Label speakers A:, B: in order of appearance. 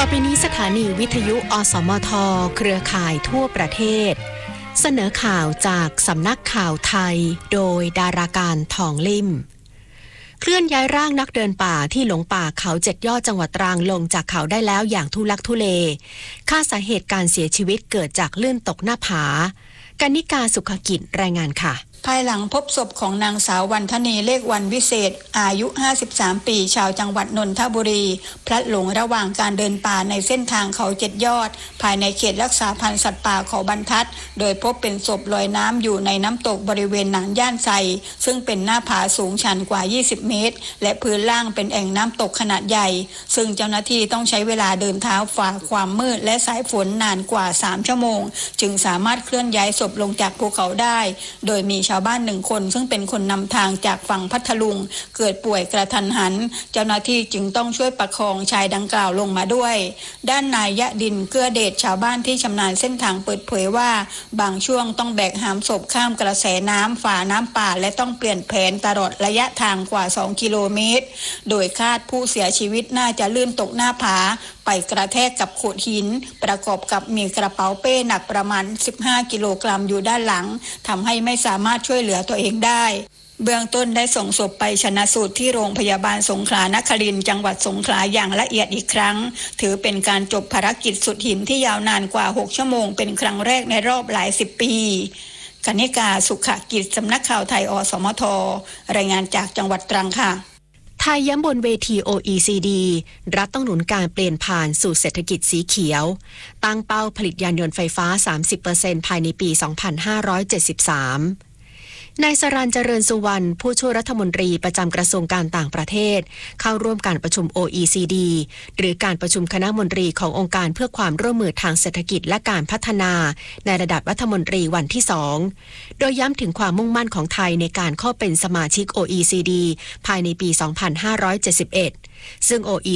A: อไปนี้สถานีวิทยุอสมทเครือข่ายทั่วประเทศเสนอข่าวจากสำนักข่าวไทยโดยดาราการทองลิ่มเคลื่อนย้ายร่างนักเดินป่าที่หลงป่าเขา7 ยอดจังหวัดตรังลงจากเขาได้แล้วอย่างทุลักทุเลคาดสาเหตุการเสียชีวิตเกิดจากลื่นตกหน้าผากนิกาสุขกิจรายงานค่ะ
B: ภายหลังพบศพของนางสาววรรณธนีเลขวันวิเศษอายุ53 ปีชาวจังหวัดนนทบุรีพลัดหลงระหว่างการเดินป่าในเส้นทางเขา7 ยอดภายในเขตรักษาพันธุ์สัตว์ป่าเขาบรรทัดโดยพบเป็นศพลอยน้ำอยู่ในน้ำตกบริเวณหนานย่านไซซึ่งเป็นหน้าผาสูงชันกว่า20 เมตรและพื้นล่างเป็นแอ่งน้ำตกขนาดใหญ่ซึ่งเจ้าหน้าที่ต้องใช้เวลาเดินเท้าฝ่าความมืดและสายฝนนานกว่า3 ชั่วโมงจึงสามารถเคลื่อนย้ายศพลงจากภูเขาได้โดยมีชาวบ้าน1 คนซึ่งเป็นคนนำทางจากฝั่งพัทลุงเกิดป่วยกระทันหันเจ้าหน้าที่จึงต้องช่วยประคองชายดังกล่าวลงมาด้วยด้านนายยะดินเกื้อเดชชาวบ้านที่ชำนาญเส้นทางเปิดเผยว่าบางช่วงต้องแบกหามศพข้ามกระแสน้ำฝ่าน้ำป่าและต้องเปลี่ยนแผนตลอดระยะทางกว่า2 กิโลเมตรโดยคาดผู้เสียชีวิตน่าจะลื่นตกหน้าผาไปกระแทกกับโขดหินประกอบกับมีกระเป๋าเป้หนักประมาณ15 กิโลกรัมอยู่ด้านหลังทำให้ไม่สามารถช่วยเหลือตัวเองได้เบื้องต้นได้ส่งศพไปชันสูตรที่โรงพยาบาลสงขลานครินทร์จังหวัดสงขลาอย่างละเอียดอีกครั้งถือเป็นการจบภารกิจสุดหินที่ยาวนานกว่า6 ชั่วโมงเป็นครั้งแรกในรอบหลาย10 ปีกนิกาสุขกิจสำนักข่าวไทยอสมทรายงานจากจังหวัดตรังค่ะ
A: ไทยย้ำบนเวที OECD รัฐต้องหนุนการเปลี่ยนผ่านสู่เศรษฐกิจสีเขียวตั้งเป้าผลิตยานยนต์ไฟฟ้า 30% ภายในปี 2573นายสรัญเจริญสุวรรณผู้ช่วยรัฐมนตรีประจำกระทรวงการต่างประเทศเข้าร่วมการประชุม OECD หรือการประชุมคณะมนตรีขององค์การเพื่อความร่วมมือทางเศรษฐกิจและการพัฒนาในระดับรัฐมนตรีวันที่ 2โดยย้ำถึงความมุ่งมั่นของไทยในการเข้าเป็นสมาชิก OECD ภายในปี 2571ซึ่ง